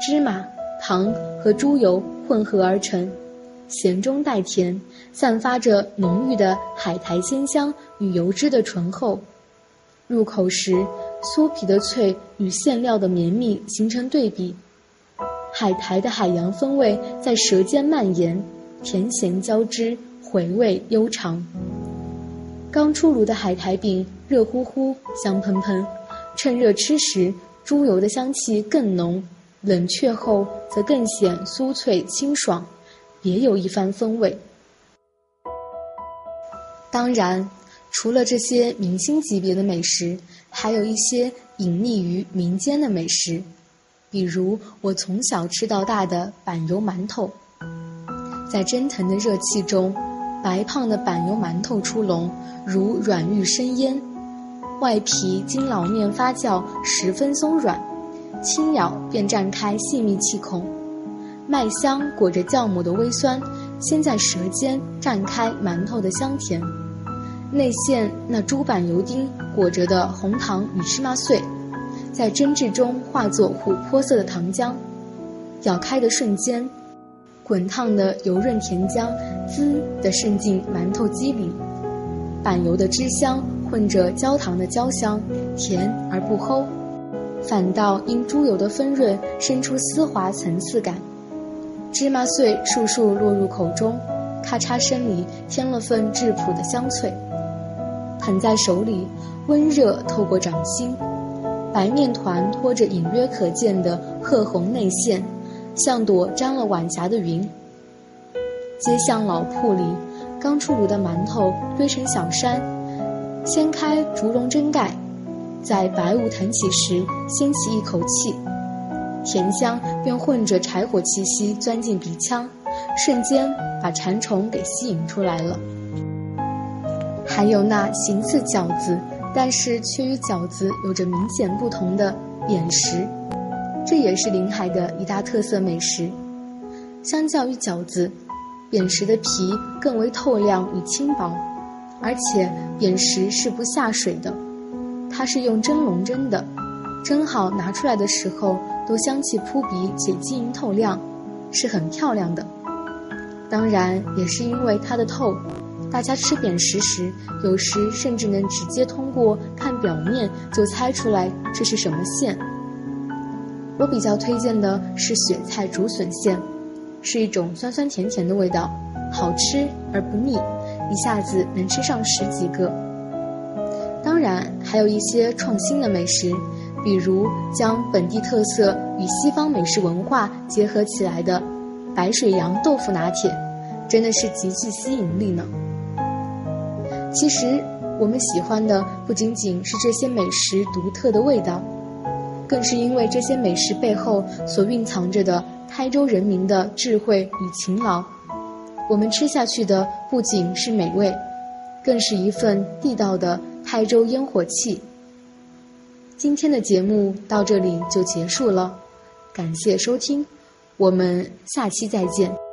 芝麻、糖和猪油混合而成，咸中带甜，散发着浓郁的海苔鲜香与油脂的醇厚。入口时，酥皮的脆与馅料的绵密形成对比，海苔的海洋风味在舌尖蔓延，甜咸交织，回味悠长。刚出炉的海苔饼热乎乎，香喷喷，趁热吃时，猪油的香气更浓，冷却后则更显酥脆清爽，别有一番风味。当然，除了这些明星级别的美食，还有一些隐匿于民间的美食，比如我从小吃到大的板油馒头。在蒸腾的热气中，白胖的板油馒头出笼，如软玉生烟，外皮经老面发酵十分松软，轻咬便绽开细密气孔，麦香裹着酵母的微酸，先在舌尖绽开馒头的香甜，内馅那猪板油丁裹着的红糖与芝麻碎，在蒸制中化作琥珀色的糖浆，咬开的瞬间，滚烫的油润甜浆滋地渗进馒头肌里，板油的汁香混着焦糖的焦香，甜而不齁，反倒因猪油的丰润生出丝滑层次感。芝麻碎簌簌落入口中，咔嚓声里添了份质朴的香脆。捧在手里，温热透过掌心，白面团托着隐约可见的褐红内馅，像朵沾了晚霞的云。街巷老铺里，刚出炉的馒头堆成小山，掀开竹笼蒸盖，在白雾腾起时掀起一口气，甜香便混着柴火气息钻进鼻腔，瞬间把馋虫给吸引出来了。还有那形似饺子，但是却与饺子有着明显不同的扁食，这也是临海的一大特色美食。相较于饺子，扁食的皮更为透亮与轻薄，而且扁食是不下水的，它是用蒸笼蒸的，蒸好拿出来的时候都香气扑鼻且晶莹透亮，是很漂亮的。当然也是因为它的透，大家吃扁食时，有时甚至能直接通过看表面就猜出来这是什么馅。我比较推荐的是雪菜竹笋馅，是一种酸酸甜甜的味道，好吃而不腻，一下子能吃上10几个。当然还有一些创新的美食，比如将本地特色与西方美食文化结合起来的白水羊豆腐拿铁，真的是极具吸引力呢。其实我们喜欢的不仅仅是这些美食独特的味道，更是因为这些美食背后所蕴藏着的台州人民的智慧与勤劳。我们吃下去的不仅是美味，更是一份地道的台州烟火气。今天的节目到这里就结束了，感谢收听，我们下期再见。